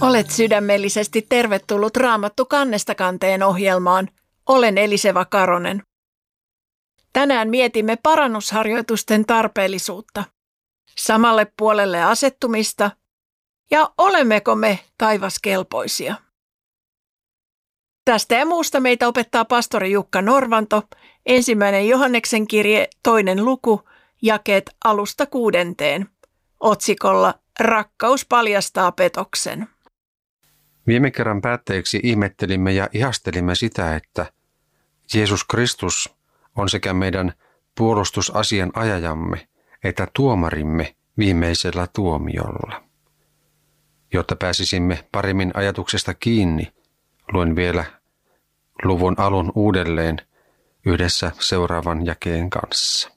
Olet sydämellisesti tervetullut Raamattu kannesta kanteen ohjelmaan. Olen Eliseva Karonen. Tänään mietimme parannusharjoitusten tarpeellisuutta, samalle puolelle asettumista ja olemmeko me taivaskelpoisia. Tästä ja muusta meitä opettaa pastori Jukka Norvanto, 1. Johanneksen kirje, 2. luku, jakeet 1–6, otsikolla Rakkaus paljastaa petoksen. Viime kerran päätteeksi ihmettelimme ja ihastelimme sitä, että Jeesus Kristus on sekä meidän puolustusasian ajajamme että tuomarimme viimeisellä tuomiolla. Jotta pääsisimme paremmin ajatuksesta kiinni, luen vielä luvun alun uudelleen yhdessä seuraavan jakeen kanssa.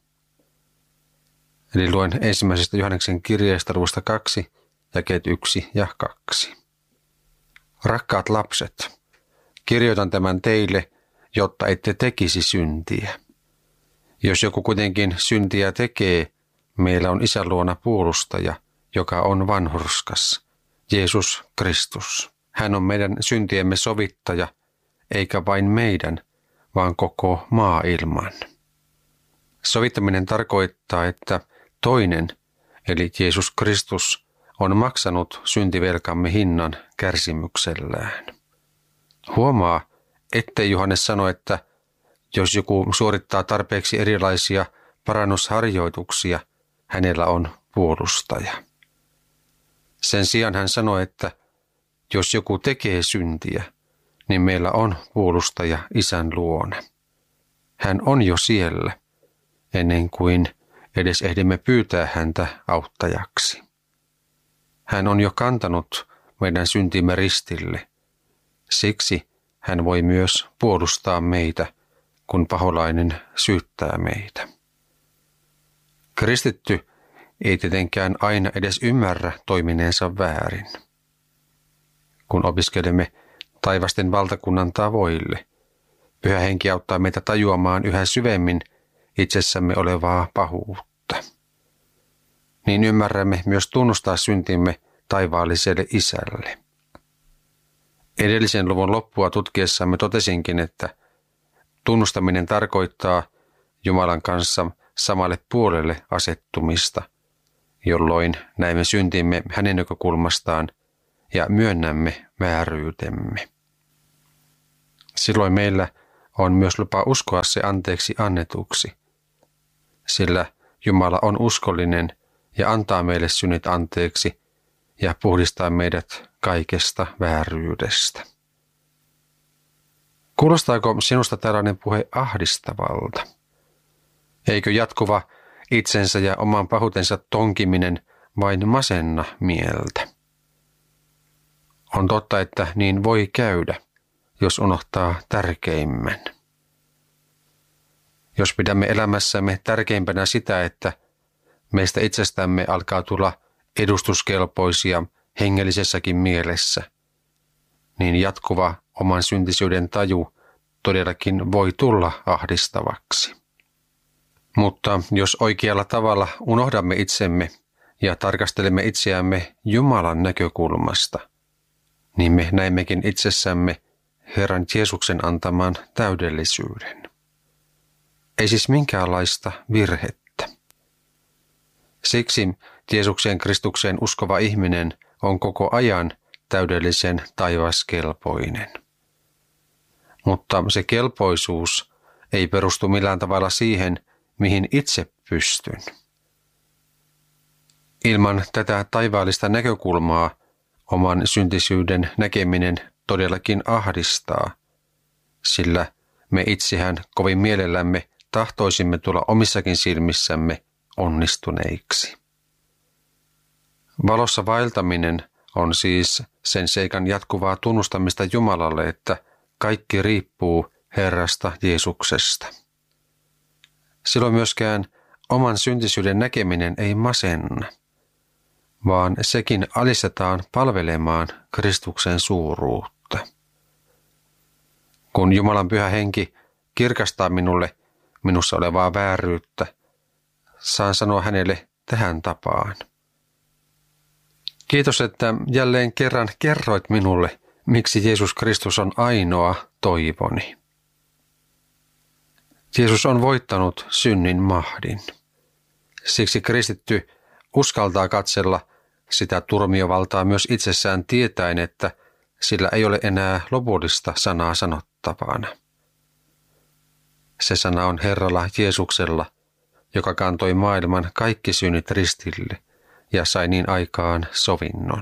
Eli luen 1. Johanneksen kirjeestä luvusta 2, jakeet 1 ja 2. Rakkaat lapset, kirjoitan tämän teille, jotta ette tekisi syntiä. Jos joku kuitenkin syntiä tekee, meillä on Isän luona puolustaja, joka on vanhurskas, Jeesus Kristus. Hän on meidän syntiemme sovittaja, eikä vain meidän, vaan koko maailman. Sovittaminen tarkoittaa, että toinen, eli Jeesus Kristus, on maksanut syntivelkamme hinnan kärsimyksellään. Huomaa, ettei Johannes sano, että jos joku suorittaa tarpeeksi erilaisia parannusharjoituksia, hänellä on puolustaja. Sen sijaan hän sanoi, että jos joku tekee syntiä, niin meillä on puolustaja Isän luona. Hän on jo siellä, ennen kuin edes ehdimme pyytää häntä auttajaksi. Hän on jo kantanut meidän syntimme ristille. Siksi hän voi myös puolustaa meitä, kun paholainen syyttää meitä. Kristitty ei tietenkään aina edes ymmärrä toimineensa väärin. Kun opiskelemme taivasten valtakunnan tavoille, Pyhä Henki auttaa meitä tajuamaan yhä syvemmin itsessämme olevaa pahuutta. Niin ymmärrämme myös tunnustaa syntimme taivaalliselle Isälle. Edellisen luvun loppua tutkiessamme totesinkin, että tunnustaminen tarkoittaa Jumalan kanssa samalle puolelle asettumista, jolloin näemme syntimme hänen näkökulmastaan ja myönnämme vääryytemme. Silloin meillä on myös lupa uskoa se anteeksi annetuksi, sillä Jumala on uskollinen ja antaa meille synnit anteeksi ja puhdistaa meidät kaikesta vääryydestä. Kuulostaako sinusta tällainen puhe ahdistavalta? Eikö jatkuva itsensä ja oman pahuutensa tonkiminen vain masenna mieltä? On totta, että niin voi käydä, jos unohtaa tärkeimmän. Jos pidämme elämässämme tärkeimpänä sitä, että meistä itsestämme alkaa tulla edustuskelpoisia hengellisessäkin mielessä, niin jatkuva oman syntisyyden taju todellakin voi tulla ahdistavaksi. Mutta jos oikealla tavalla unohdamme itsemme ja tarkastelemme itseämme Jumalan näkökulmasta, niin me näemmekin itsessämme Herran Jeesuksen antaman täydellisyyden. Ei siis minkäänlaista virhettä. Siksi Jeesukseen Kristukseen uskova ihminen on koko ajan täydellisen taivaskelpoinen. Mutta se kelpoisuus ei perustu millään tavalla siihen, mihin itse pystyn. Ilman tätä taivaallista näkökulmaa oman syntisyyden näkeminen todellakin ahdistaa, sillä me itsehän kovin mielellämme tahtoisimme tulla omissakin silmissämme onnistuneiksi. Valossa vaeltaminen on siis sen seikan jatkuvaa tunnustamista Jumalalle, että kaikki riippuu Herrasta Jeesuksesta. Silloin myöskään oman syntisyyden näkeminen ei masenna, vaan sekin alistetaan palvelemaan Kristuksen suuruutta. Kun Jumalan Pyhä Henki kirkastaa minulle minussa olevaa vääryyttä, saan sanoa hänelle tähän tapaan. Kiitos, että jälleen kerran kerroit minulle, miksi Jeesus Kristus on ainoa toivoni. Jeesus on voittanut synnin mahdin. Siksi kristitty uskaltaa katsella sitä turmiovaltaa myös itsessään tietäen, että sillä ei ole enää lopullista sanaa sanottavana. Se sana on Herralla Jeesuksella, joka kantoi maailman kaikki synnit ristille ja sai niin aikaan sovinnon.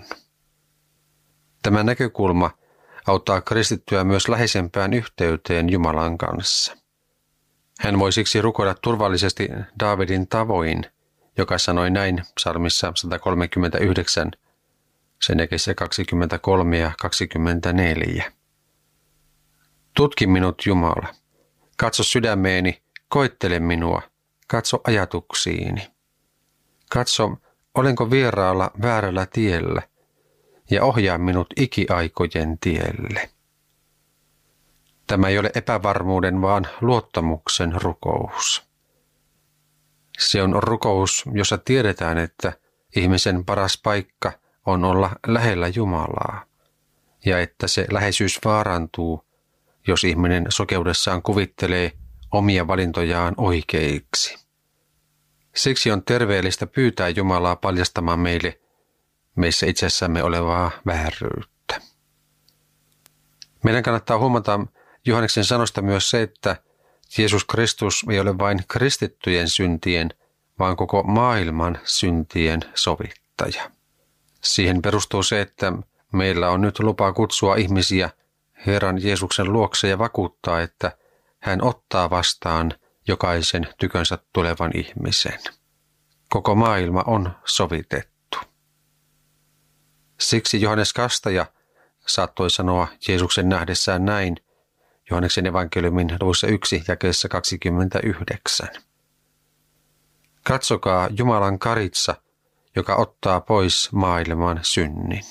Tämä näkökulma auttaa kristittyä myös läheisempään yhteyteen Jumalan kanssa. Hän voi siksi rukoilla turvallisesti Daavidin tavoin, joka sanoi näin psalmissa 139, sen jakeissa 23 ja 24. Tutki minut, Jumala. Katso sydämeeni, koettele minua, katso ajatuksiini. Katso, olenko vieraalla väärällä tiellä, ja ohjaa minut ikiaikojen tielle. Tämä ei ole epävarmuuden, vaan luottamuksen rukous. Se on rukous, jossa tiedetään, että ihmisen paras paikka on olla lähellä Jumalaa, ja että se läheisyys vaarantuu, jos ihminen sokeudessaan kuvittelee omia valintojaan oikeiksi. Siksi on terveellistä pyytää Jumalaa paljastamaan meille meissä itsessämme olevaa vääryyttä. Meidän kannattaa huomata Johanneksen sanosta myös se, että Jeesus Kristus ei ole vain kristittyjen syntien, vaan koko maailman syntien sovittaja. Siihen perustuu se, että meillä on nyt lupa kutsua ihmisiä Herran Jeesuksen luokse ja vakuuttaa, että hän ottaa vastaan jokaisen tykönsä tulevan ihmisen. Koko maailma on sovitettu. Siksi Johannes Kastaja saattoi sanoa Jeesuksen nähdessään näin Johanneksen evankeliumin luvussa 1 jakeessa 29. Katsokaa Jumalan karitsa, joka ottaa pois maailman synnin.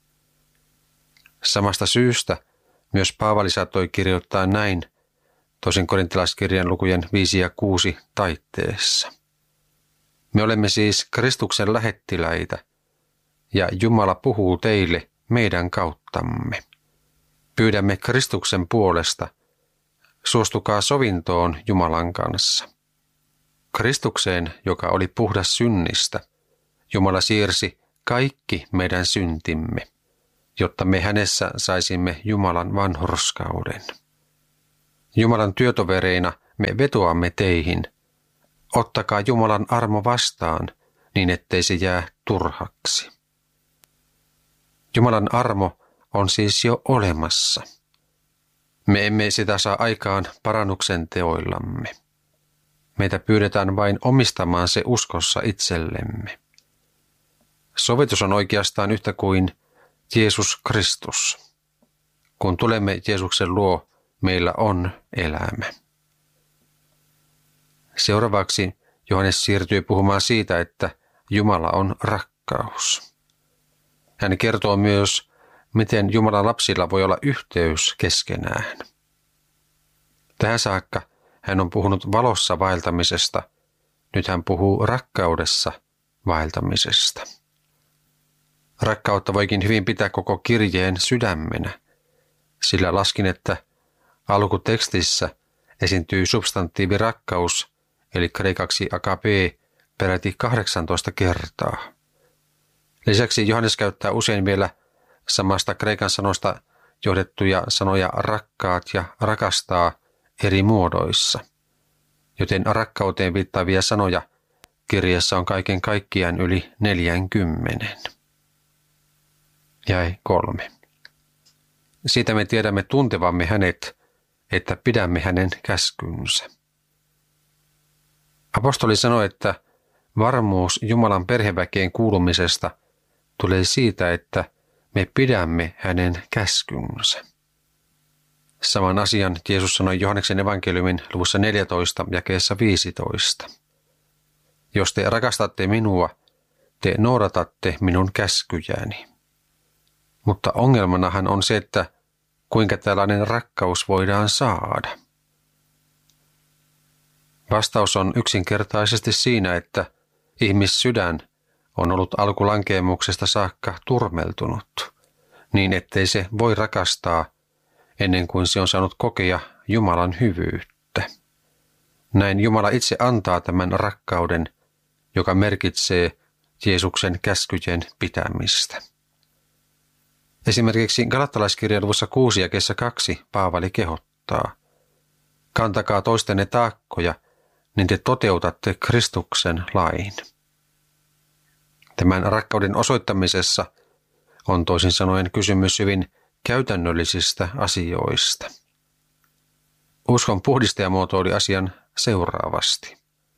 Samasta syystä myös Paavali saattoi kirjoittaa näin toisen korintalaiskirjan lukujen 5 ja 6 taitteessa. Me olemme siis Kristuksen lähettiläitä, ja Jumala puhuu teille meidän kauttamme. Pyydämme Kristuksen puolesta, suostukaa sovintoon Jumalan kanssa. Kristukseen, joka oli puhdas synnistä, Jumala siirsi kaikki meidän syntimme, jotta me hänessä saisimme Jumalan vanhurskauden. Jumalan työtovereina me vetoamme teihin. Ottakaa Jumalan armo vastaan, niin ettei se jää turhaksi. Jumalan armo on siis jo olemassa. Me emme sitä saa aikaan parannuksen teoillamme. Meitä pyydetään vain omistamaan se uskossa itsellemme. Sovitus on oikeastaan yhtä kuin Jeesus Kristus. Kun tulemme Jeesuksen luo, meillä on elämä. Seuraavaksi Johannes siirtyy puhumaan siitä, että Jumala on rakkaus. Hän kertoo myös, miten Jumalan lapsilla voi olla yhteys keskenään. Tähän saakka hän on puhunut valossa vaeltamisesta, nyt hän puhuu rakkaudessa vaeltamisesta. Rakkautta voikin hyvin pitää koko kirjeen sydämenä, sillä laskin, että alkutekstissä esiintyy substantiivi rakkaus, eli kreikaksi agape, peräti 18 kertaa. Lisäksi Johannes käyttää usein vielä samasta kreikan sanosta johdettuja sanoja rakkaat ja rakastaa eri muodoissa, joten rakkauteen viittaavia sanoja kirjassa on kaiken kaikkiaan yli 40. Jae 3. Siitä me tiedämme tuntevamme hänet, että pidämme hänen käskynsä. Apostoli sanoi, että varmuus Jumalan perheväkeen kuulumisesta tulee siitä, että me pidämme hänen käskynsä. Saman asian Jeesus sanoi Johanneksen evankeliumin luvussa 14 jakeessa 15. Jos te rakastatte minua, te noudatatte minun käskyjäni. Mutta ongelmanahan on se, että kuinka tällainen rakkaus voidaan saada. Vastaus on yksinkertaisesti siinä, että ihmissydän on ollut alkulankeemuksesta saakka turmeltunut, niin ettei se voi rakastaa ennen kuin se on saanut kokea Jumalan hyvyyttä. Näin Jumala itse antaa tämän rakkauden, joka merkitsee Jeesuksen käskyjen pitämistä. Esimerkiksi Galattalaiskirjan luvussa 6 jakeessa 2 Paavali kehottaa: kantakaa toistenne taakkoja, niin te toteutatte Kristuksen lain. Tämän rakkauden osoittamisessa on toisin sanoen kysymys hyvin käytännöllisistä asioista. Uskon puhdistaja muotoili asian seuraavasti: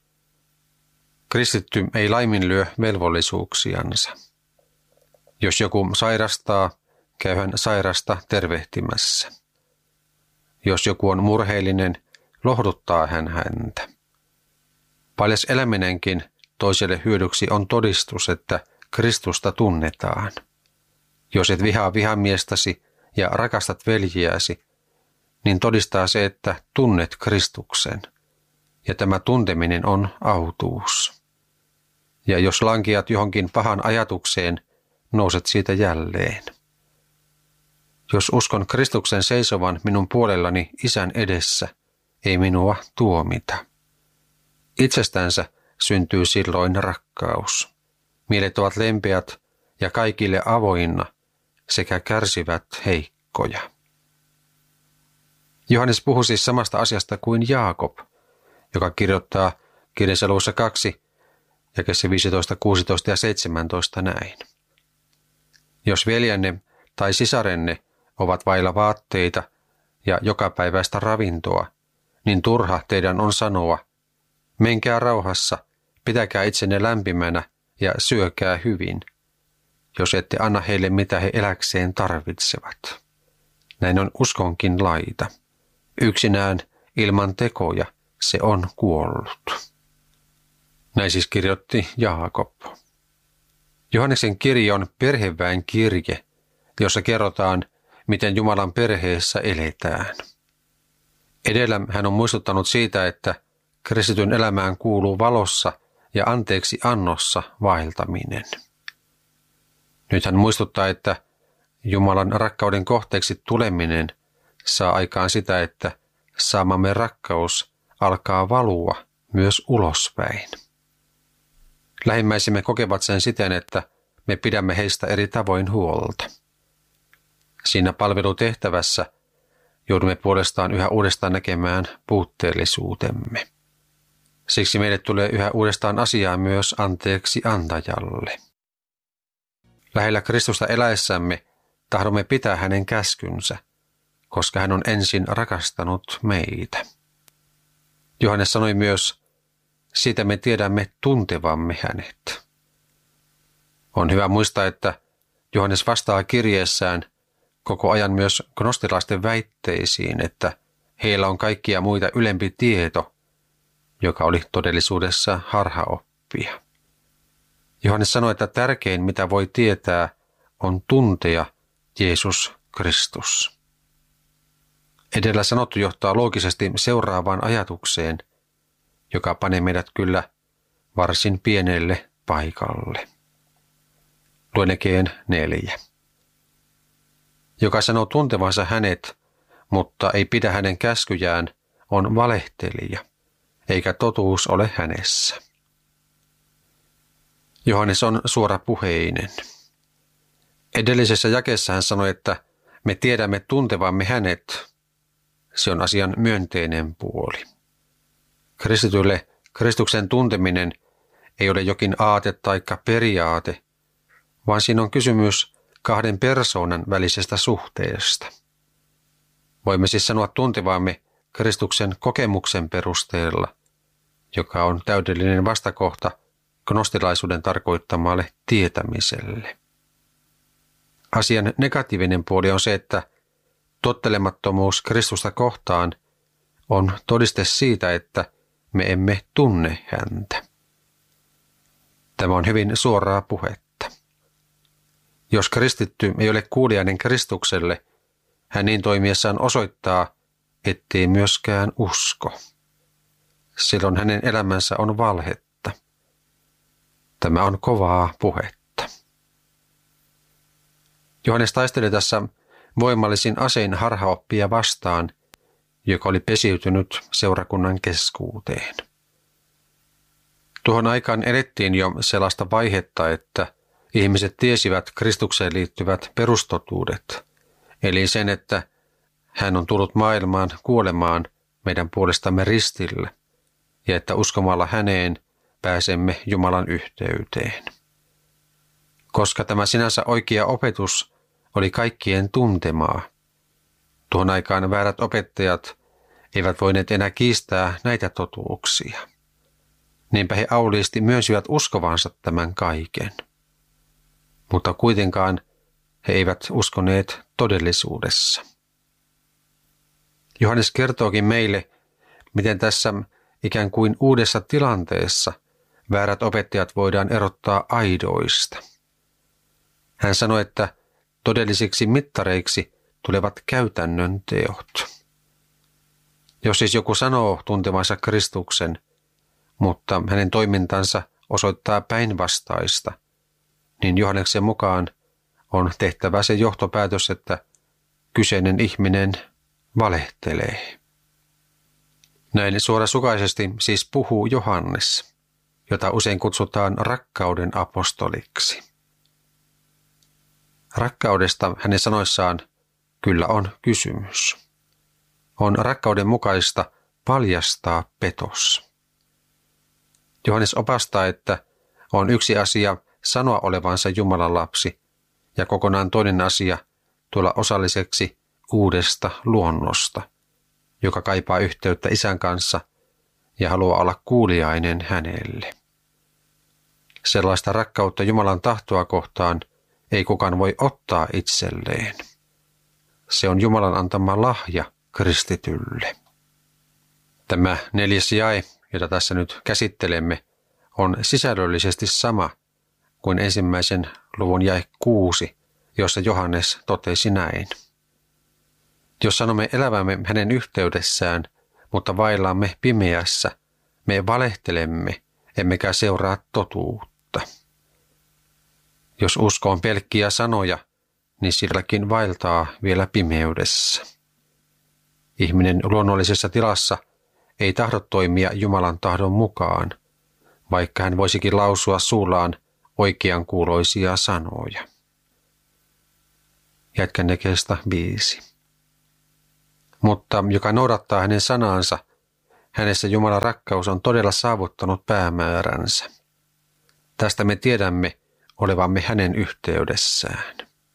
kristitty ei laiminlyö velvollisuuksiansa. Jos joku sairastaa, käy hän sairasta tervehtimässä. Jos joku on murheellinen, lohduttaa hän häntä. Paljas eläminenkin toiselle hyödyksi on todistus, että Kristusta tunnetaan. Jos et vihaa vihamiestäsi ja rakastat veljiäsi, niin todistaa se, että tunnet Kristuksen. Ja tämä tunteminen on autuus. Ja jos lankeat johonkin pahan ajatukseen, nouset siitä jälleen. Jos uskon Kristuksen seisovan minun puolellani Isän edessä, ei minua tuomita. Itsestänsä syntyy silloin rakkaus. Mielet ovat lempeät ja kaikille avoinna sekä kärsivät heikkoja. Johannes puhui siis samasta asiasta kuin Jaakob, joka kirjoittaa kirjansa luvussa 2, jakeessa 15, 16 ja 17 näin. Jos veljänne tai sisarenne ovat vailla vaatteita ja jokapäiväistä ravintoa, niin turha teidän on sanoa: menkää rauhassa, pitäkää itsenne lämpimänä ja syökää hyvin, jos ette anna heille mitä he eläkseen tarvitsevat. Näin on uskonkin laita. Yksinään ilman tekoja se on kuollut. Näin siis kirjoitti Jaakob. Johanneksen kirje on perheväen kirje, jossa kerrotaan, miten Jumalan perheessä eletään. Edellä hän on muistuttanut siitä, että kristityn elämään kuuluu valossa ja anteeksi annossa vaeltaminen. Nyt hän muistuttaa, että Jumalan rakkauden kohteeksi tuleminen saa aikaan sitä, että saamamme rakkaus alkaa valua myös ulospäin. Lähimmäisimme kokevat sen siten, että me pidämme heistä eri tavoin huolta. Siinä palvelutehtävässä joudumme puolestaan yhä uudestaan näkemään puutteellisuutemme. Siksi meille tulee yhä uudestaan asiaa myös anteeksi antajalle. Lähellä Kristusta eläessämme tahdomme pitää hänen käskynsä, koska hän on ensin rakastanut meitä. Johannes sanoi myös: siitä me tiedämme tuntevamme hänet. On hyvä muistaa, että Johannes vastaa kirjeessään koko ajan myös gnostilaisten väitteisiin, että heillä on kaikkia muita ylempi tieto, joka oli todellisuudessa harhaoppia. Johannes sanoi, että tärkein mitä voi tietää on tuntea Jeesus Kristus. Edellä sanottu johtaa loogisesti seuraavaan ajatukseen, joka panee meidät kyllä varsin pienelle paikalle. Luen Ekeen 4. Joka sanoo tuntevansa hänet, mutta ei pidä hänen käskyjään, on valehtelija, eikä totuus ole hänessä. Johannes on suorapuheinen. Edellisessä jakeessa hän sanoi, että me tiedämme tuntevamme hänet. Se on asian myönteinen puoli. Kristitylle Kristuksen tunteminen ei ole jokin aate tai periaate, vaan siinä on kysymys kahden persoonan välisestä suhteesta. Voimme siis sanoa tuntevamme Kristuksen kokemuksen perusteella, joka on täydellinen vastakohta gnostilaisuuden tarkoittamalle tietämiselle. Asian negatiivinen puoli on se, että tottelemattomuus Kristusta kohtaan on todiste siitä, että me emme tunne häntä. Tämä on hyvin suoraa puhetta. Jos kristitty ei ole kuulijainen Kristukselle, hän niin toimiessaan osoittaa, ettei myöskään usko. Silloin hänen elämänsä on valhetta. Tämä on kovaa puhetta. Johannes taisteli tässä voimallisin asein harhaoppia vastaan, joka oli pesiytynyt seurakunnan keskuuteen. Tuohon aikaan elettiin jo sellaista vaihetta, että ihmiset tiesivät Kristukseen liittyvät perustotuudet, eli sen, että hän on tullut maailmaan kuolemaan meidän puolestamme ristillä, ja että uskomalla häneen pääsemme Jumalan yhteyteen. Koska tämä sinänsä oikea opetus oli kaikkien tuntemaa, tuohon aikaan väärät opettajat eivät voineet enää kiistää näitä totuuksia. Niinpä he auliisti myönsivät uskovansa tämän kaiken. Mutta kuitenkaan he eivät uskoneet todellisuudessa. Johannes kertookin meille, miten tässä ikään kuin uudessa tilanteessa väärät opettajat voidaan erottaa aidoista. Hän sanoi, että todellisiksi mittareiksi tulevat käytännön teot. Jos siis joku sanoo tuntevansa Kristuksen, mutta hänen toimintansa osoittaa päinvastaista, niin Johanneksen mukaan on tehtävä se johtopäätös, että kyseinen ihminen valehtelee. Näin suorasukaisesti siis puhuu Johannes, jota usein kutsutaan rakkauden apostoliksi. Rakkaudesta hänen sanoissaan kyllä on kysymys. On rakkauden mukaista paljastaa petos. Johannes opastaa, että on yksi asia sanoa olevansa Jumalan lapsi ja kokonaan toinen asia tulla osalliseksi uudesta luonnosta, joka kaipaa yhteyttä Isän kanssa ja haluaa olla kuuliainen hänelle. Sellaista rakkautta Jumalan tahtoa kohtaan ei kukaan voi ottaa itselleen. Se on Jumalan antama lahja kristitylle. Tämä 4. jae, jota tässä nyt käsittelemme, on sisällöllisesti sama kuin 1. luvun jae 6, jossa Johannes totesi näin. Jos sanomme elävämme hänen yhteydessään, mutta vaillaamme pimeässä, me valehtelemme, emmekä seuraa totuutta. Jos usko on pelkkiä sanoja, niin silläkin vaeltaa vielä pimeydessä. Ihminen luonnollisessa tilassa ei tahdo toimia Jumalan tahdon mukaan, vaikka hän voisikin lausua suullaan oikean kuuloisia sanoja. Jatkan jakeesta 5. Mutta joka noudattaa hänen sanaansa, hänessä Jumalan rakkaus on todella saavuttanut päämääränsä. Tästä me tiedämme olevamme hänen yhteydessään.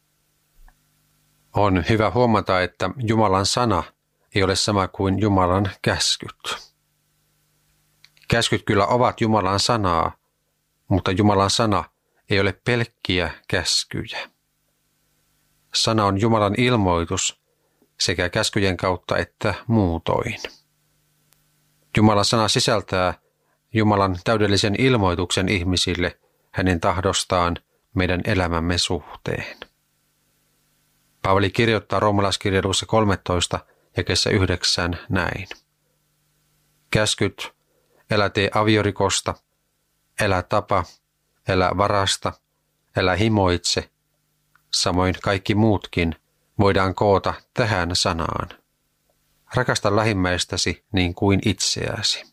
On hyvä huomata, että Jumalan sana ei ole sama kuin Jumalan käskyt. Käskyt kyllä ovat Jumalan sanaa, mutta Jumalan sana ei ole pelkkiä käskyjä. Sana on Jumalan ilmoitus sekä käskyjen kautta että muutoin. Jumalan sana sisältää Jumalan täydellisen ilmoituksen ihmisille hänen tahdostaan meidän elämämme suhteen. Paavali kirjoittaa roomalaiskirjeen 13 jakeessa 9 näin. Käskyt, älä tee aviorikosta, älä tapa, älä varasta, älä himoitse, samoin kaikki muutkin voidaan koota tähän sanaan. Rakasta lähimmäistäsi niin kuin itseäsi.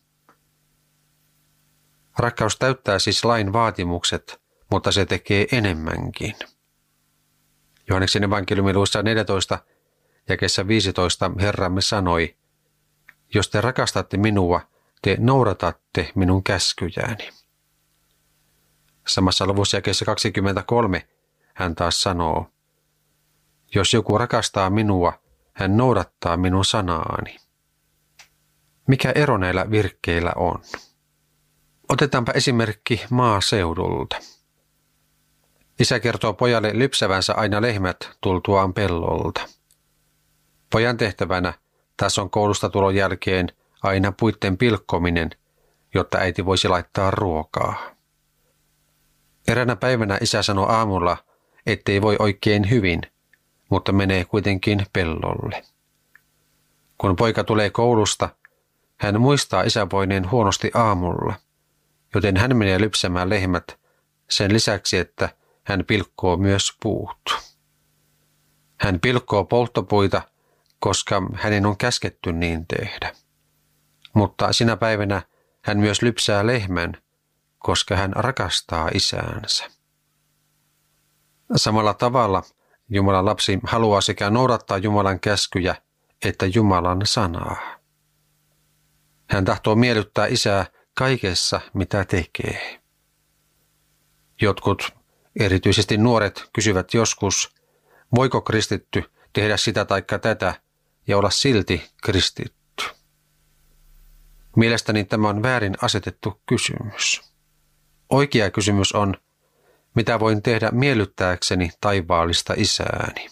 Rakkaus täyttää siis lain vaatimukset, mutta se tekee enemmänkin. Johanneksen evankeliumin luvussa 14 jakeessa 15 Herramme sanoi, jos te rakastatte minua, te noudatatte minun käskyjääni. Samassa luvussa jakeessa 23 hän taas sanoo, jos joku rakastaa minua, hän noudattaa minun sanaani. Mikä ero näillä virkkeillä on? Otetaanpa esimerkki maaseudulta. Isä kertoo pojalle lypsävänsä aina lehmät tultuaan pellolta. Pojan tehtävänä taas on koulusta tulon jälkeen aina puitten pilkkominen, jotta äiti voisi laittaa ruokaa. Eräänä päivänä isä sanoi aamulla, ettei voi oikein hyvin, mutta menee kuitenkin pellolle. Kun poika tulee koulusta, hän muistaa isän voineen huonosti aamulla, joten hän menee lypsämään lehmät sen lisäksi, että hän pilkkoo myös puut. Hän pilkkoo polttopuita, koska hänen on käsketty niin tehdä. Mutta sinä päivänä hän myös lypsää lehmän, koska hän rakastaa isäänsä. Samalla tavalla Jumalan lapsi haluaa sekä noudattaa Jumalan käskyjä että Jumalan sanaa. Hän tahtoo miellyttää isää kaikessa, mitä tekee. Jotkut, erityisesti nuoret, kysyvät joskus, voiko kristitty tehdä sitä taikka tätä ja olla silti kristitty. Mielestäni tämä on väärin asetettu kysymys. Oikea kysymys on, mitä voin tehdä miellyttääkseni taivaallista isääni.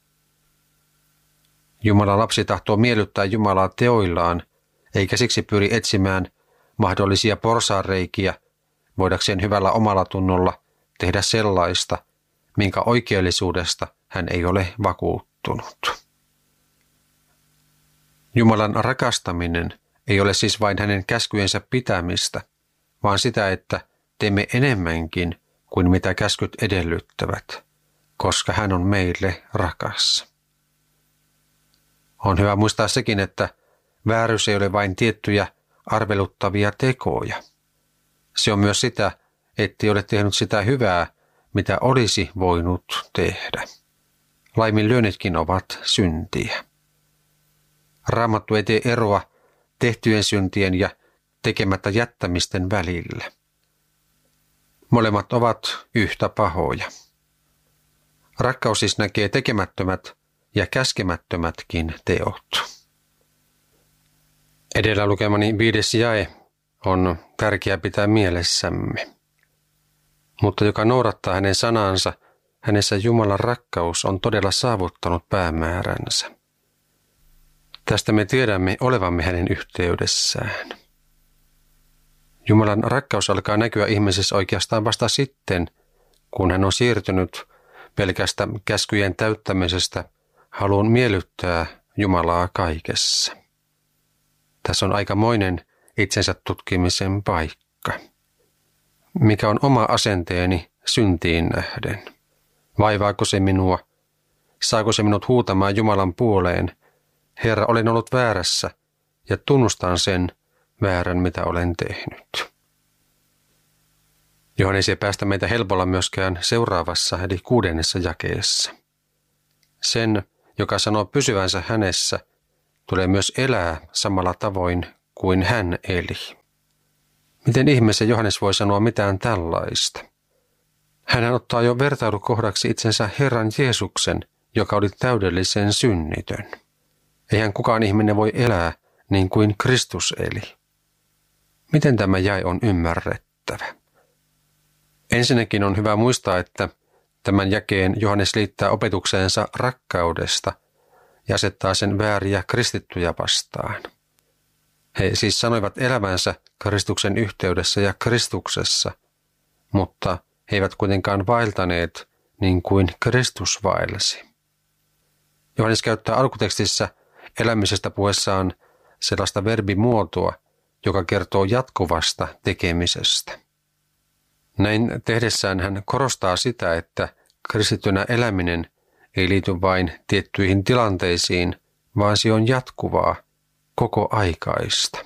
Jumalan lapsi tahtoo miellyttää Jumalaa teoillaan, eikä siksi pyri etsimään mahdollisia porsaanreikiä, voidakseen hyvällä omalla tunnolla tehdä sellaista, minkä oikeellisuudesta hän ei ole vakuuttunut. Jumalan rakastaminen ei ole siis vain hänen käskyjensä pitämistä, vaan sitä, että teemme enemmänkin kuin mitä käskyt edellyttävät, koska hän on meille rakas. On hyvä muistaa sekin, että vääryys ei ole vain tiettyjä arveluttavia tekoja. Se on myös sitä, ettei ole tehnyt sitä hyvää, mitä olisi voinut tehdä. Laiminlyönnitkin ovat syntiä. Raamattu ei tee eroa tehtyjen syntien ja tekemättä jättämisten välillä. Molemmat ovat yhtä pahoja. Rakkaus siis näkee tekemättömät ja käskemättömätkin teot. Edellä lukemani 5. jae on tärkeää pitää mielessämme. Mutta joka noudattaa hänen sanansa, hänessä Jumalan rakkaus on todella saavuttanut päämääränsä. Tästä me tiedämme olevamme hänen yhteydessään. Jumalan rakkaus alkaa näkyä ihmisessä oikeastaan vasta sitten, kun hän on siirtynyt pelkästä käskyjen täyttämisestä haluun miellyttää Jumalaa kaikessa. Tässä on aikamoinen itsensä tutkimisen paikka. Mikä on oma asenteeni syntiin nähden? Vaivaako se minua? Saako se minut huutamaan Jumalan puoleen? Herra, olen ollut väärässä ja tunnustan sen väärän, mitä olen tehnyt. Johannes ei päästä meitä helpolla myöskään seuraavassa eli 6. jakeessa. Sen, joka sanoo pysyvänsä hänessä, tulee myös elää samalla tavoin kuin hän eli. Miten ihmeessä Johannes voi sanoa mitään tällaista? Hän ottaa jo vertailukohdaksi itsensä Herran Jeesuksen, joka oli täydellisen synnitön. Eihän kukaan ihminen voi elää niin kuin Kristus eli. Miten tämä jae on ymmärrettävä? Ensinnäkin on hyvä muistaa, että tämän jakeen Johannes liittää opetukseensa rakkaudesta ja asettaa sen vääriä kristittyjä vastaan. He siis sanoivat elävänsä Kristuksen yhteydessä ja Kristuksessa, mutta he eivät kuitenkaan vaeltaneet niin kuin Kristus vaelsi. Johannes käyttää alkutekstissä elämisestä puhuessaan sellaista verbimuotoa, joka kertoo jatkuvasta tekemisestä. Näin tehdessään hän korostaa sitä, että kristittynä eläminen ei liity vain tiettyihin tilanteisiin, vaan se on jatkuvaa, koko aikaista.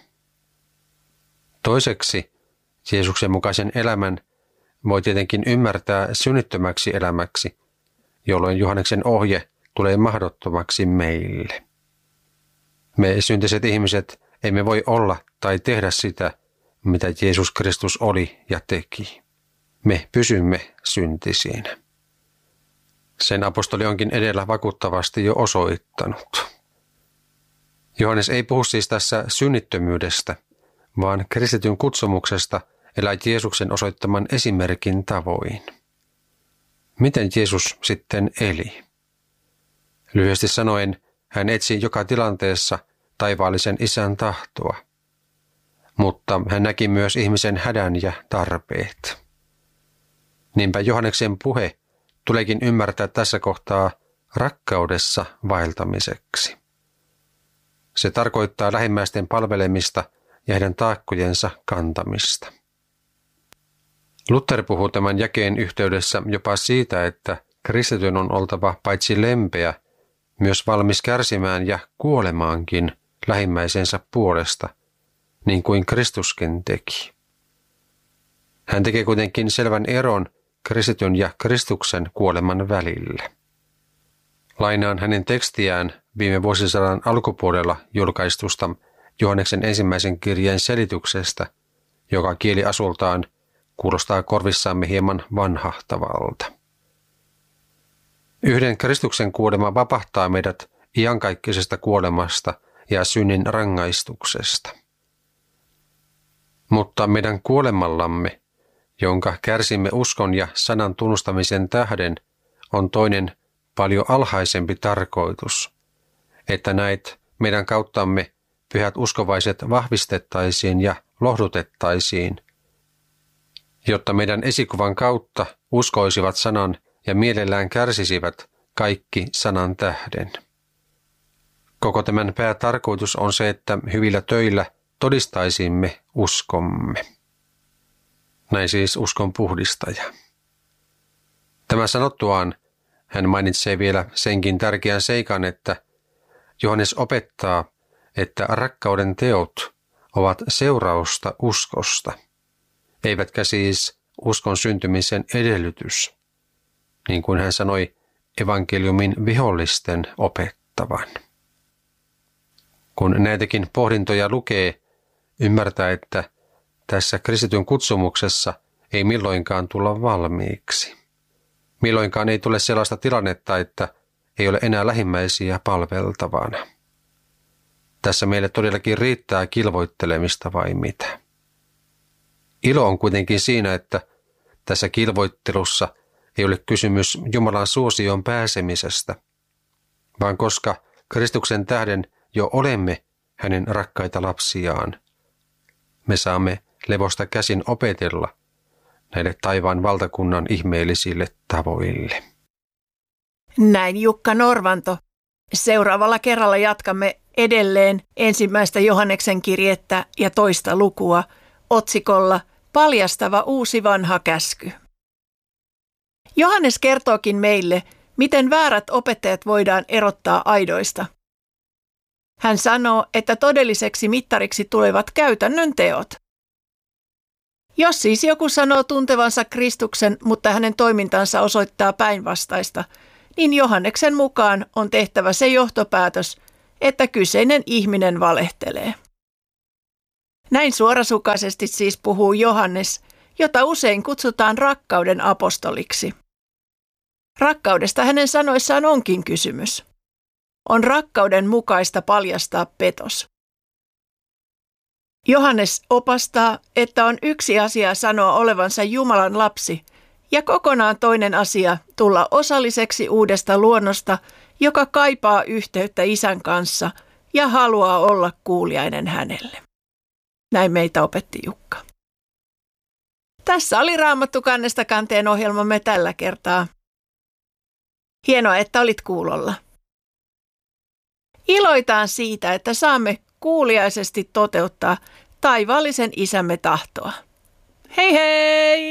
Toiseksi Jeesuksen mukaisen elämän voi tietenkin ymmärtää synnittömäksi elämäksi, jolloin Johanneksen ohje tulee mahdottomaksi meille. Me syntiset ihmiset emme voi olla tai tehdä sitä, mitä Jeesus Kristus oli ja teki. Me pysymme syntisinä. Sen apostoli onkin edellä vakuuttavasti jo osoittanut. Johannes ei puhu siis tässä synnittömyydestä, vaan kristityn kutsumuksesta elää Jeesuksen osoittaman esimerkin tavoin. Miten Jeesus sitten eli? Lyhyesti sanoen, hän etsi joka tilanteessa taivaallisen Isän tahtoa, mutta hän näki myös ihmisen hädän ja tarpeet. Niinpä Johanneksen puhe tuleekin ymmärtää tässä kohtaa rakkaudessa vaeltamiseksi. Se tarkoittaa lähimmäisten palvelemista ja heidän taakkojensa kantamista. Luther puhuu tämän jakeen yhteydessä jopa siitä, että kristityn on oltava paitsi lempeä, myös valmis kärsimään ja kuolemaankin lähimmäisensä puolesta, niin kuin Kristuskin teki. Hän tekee kuitenkin selvän eron kristityn ja Kristuksen kuoleman välillä. Lainaan hänen tekstiään viime vuosisadan alkupuolella julkaistusta Johanneksen ensimmäisen kirjeen selityksestä, joka kieliasultaan kuulostaa korvissamme hieman vanhahtavalta. Yhden Kristuksen kuolema vapahtaa meidät iankaikkisesta kuolemasta ja synnin rangaistuksesta. Mutta meidän kuolemallamme, jonka kärsimme uskon ja sanan tunnustamisen tähden, on toinen paljon alhaisempi tarkoitus, että näet meidän kauttamme pyhät uskovaiset vahvistettaisiin ja lohdutettaisiin, jotta meidän esikuvan kautta uskoisivat sanan ja mielellään kärsisivät kaikki sanan tähden. Koko tämän päätarkoitus on se, että hyvillä töillä todistaisimme uskomme. Näin siis uskon puhdistaja. Tämä sanottuaan hän mainitsee vielä senkin tärkeän seikan, että Johannes opettaa, että rakkauden teot ovat seurausta uskosta, eivätkä siis uskon syntymisen edellytys, niin kuin hän sanoi evankeliumin vihollisten opettavan. Kun näitäkin pohdintoja lukee, ymmärtää, että tässä kristityn kutsumuksessa ei milloinkaan tulla valmiiksi. Milloinkaan ei tule sellaista tilannetta, että ei ole enää lähimmäisiä palveltavana. Tässä meille todellakin riittää kilvoittelemista vai mitä? Ilo on kuitenkin siinä, että tässä kilvoittelussa ei ole kysymys Jumalan suosioon pääsemisestä, vaan koska Kristuksen tähden jo olemme hänen rakkaita lapsiaan, me saamme levosta käsin opetella näille taivaan valtakunnan ihmeellisille tavoille. Näin Jukka Norvanto. Seuraavalla kerralla jatkamme edelleen 1. Johanneksen kirjettä ja 2. lukua otsikolla Paljastava uusi vanha käsky. Johannes kertookin meille, miten väärät opettajat voidaan erottaa aidoista. Hän sanoo, että todelliseksi mittariksi tulevat käytännön teot. Jos siis joku sanoo tuntevansa Kristuksen, mutta hänen toimintansa osoittaa päinvastaista, niin Johanneksen mukaan on tehtävä se johtopäätös, että kyseinen ihminen valehtelee. Näin suorasukaisesti siis puhuu Johannes, jota usein kutsutaan rakkauden apostoliksi. Rakkaudesta hänen sanoissaan onkin kysymys. On rakkauden mukaista paljastaa petos. Johannes opastaa, että on yksi asia sanoa olevansa Jumalan lapsi ja kokonaan toinen asia tulla osalliseksi uudesta luonnosta, joka kaipaa yhteyttä Isän kanssa ja haluaa olla kuuliainen hänelle. Näin meitä opetti Jukka. Tässä oli Raamattu kannesta kanteen ohjelmamme tällä kertaa. Hienoa, että olit kuulolla. Iloitaan siitä, että saamme kuuliaisesti toteuttaa taivaallisen Isämme tahtoa. Hei hei!